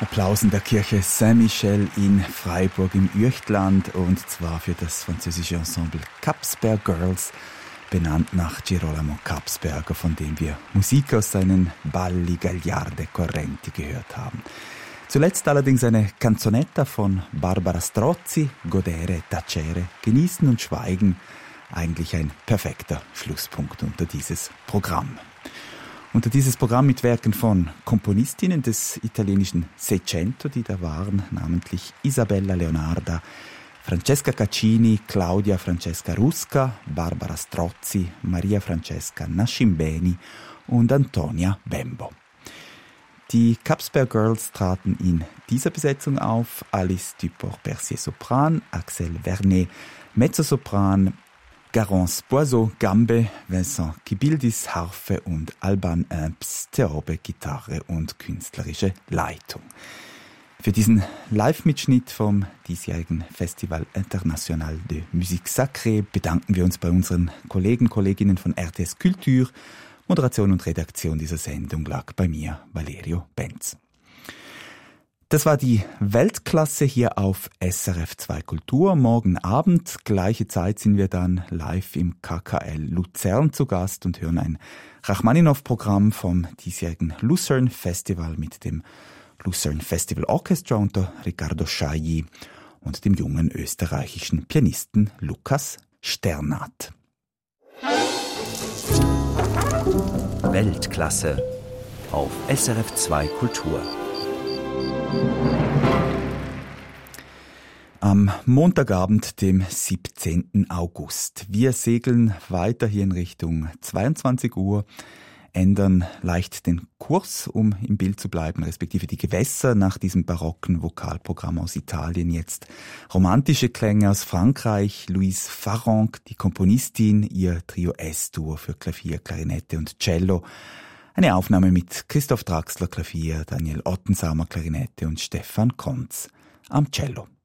Applaus in der Kirche Saint-Michel in Freiburg im Üechtland, und zwar für das französische Ensemble Capsberg Girls, benannt nach Girolamo Capsberger, von dem wir Musik aus seinen Balli Gagliarde Correnti gehört haben. Zuletzt allerdings eine Canzonetta von Barbara Strozzi, Godere e Tacere, Genießen und Schweigen, eigentlich ein perfekter Schlusspunkt unter dieses Programm. Unter dieses Programm mit Werken von Komponistinnen des italienischen Seicento, die da waren, namentlich Isabella Leonarda, Francesca Caccini, Claudia Francesca Rusca, Barbara Strozzi, Maria Francesca Nascimbeni und Antonia Bembo. Die Capsberg Girls traten in dieser Besetzung auf: Alice Duport-Percier Sopran, Axel Vernet Mezzosopran, Garance Boiseau Gambe, Vincent Kibildis Harfe und Alban Imps Theorbe Gitarre und künstlerische Leitung. Für diesen Live-Mitschnitt vom diesjährigen Festival International de Musique Sacrée bedanken wir uns bei unseren Kolleginnen von RTS Culture. Moderation und Redaktion dieser Sendung lag bei mir, Valerio Benz. Das war die Weltklasse hier auf SRF 2 Kultur. Morgen Abend, gleiche Zeit, sind wir dann live im KKL Luzern zu Gast und hören ein Rachmaninow-Programm vom diesjährigen Lucerne Festival mit dem Lucerne Festival Orchestra unter Riccardo Scagli und dem jungen österreichischen Pianisten Lukas Sternat. Weltklasse auf SRF 2 Kultur. Am Montagabend, dem 17. August. Wir segeln weiter hier in Richtung 22 Uhr, ändern leicht den Kurs, um im Bild zu bleiben, respektive die Gewässer nach diesem barocken Vokalprogramm aus Italien. Jetzt romantische Klänge aus Frankreich. Louise Farrenc, die Komponistin, ihr Trio S-Dur für Klavier, Klarinette und Cello. Eine Aufnahme mit Christoph Draxler Klavier, Daniel Ottensamer Klarinette und Stefan Konz am Cello.